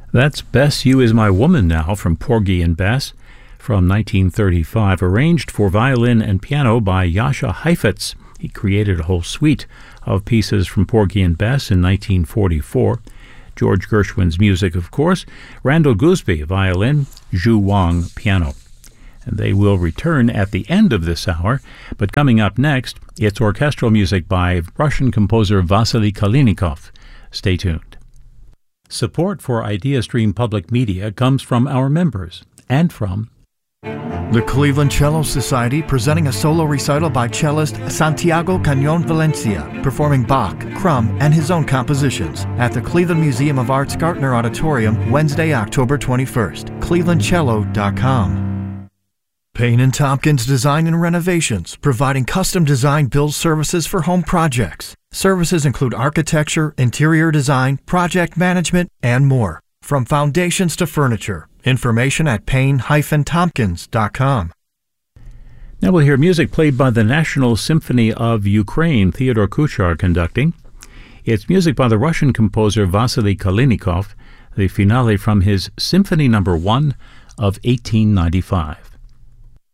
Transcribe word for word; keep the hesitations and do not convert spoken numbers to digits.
That's Bess, You Is My Woman Now from Porgy and Bess from nineteen thirty-five, arranged for violin and piano by Jascha Heifetz. He created a whole suite of pieces from Porgy and Bess in nineteen forty-four. George Gershwin's music, of course. Randall Gooseby, violin, Zhu Wang, piano. And they will return at the end of this hour, but coming up next, it's orchestral music by Russian composer Vasily Kalinikov. Stay tuned. Support for IdeaStream Public Media comes from our members and from the Cleveland Cello Society, presenting a solo recital by cellist Santiago Cañón Valencia, performing Bach, Crumb, and his own compositions at the Cleveland Museum of Art's Gartner Auditorium, Wednesday, October twenty-first. cleveland cello dot com. Payne and Tompkins Design and Renovations, providing custom design build services for home projects. Services include architecture, interior design, project management, and more. From foundations to furniture. Information at payne dash tompkins dot com. Now we'll hear music played by the National Symphony of Ukraine, Theodore Kuchar conducting. It's music by the Russian composer Vasily Kalinikov, the finale from his Symphony Number One of eighteen ninety-five.